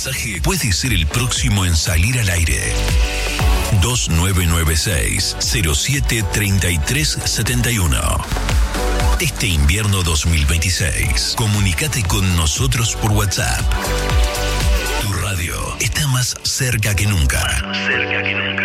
mensaje puede ser el próximo en salir al aire. 2996-073371. Este invierno 2026, comunícate con nosotros por WhatsApp. Tu radio está más cerca que nunca.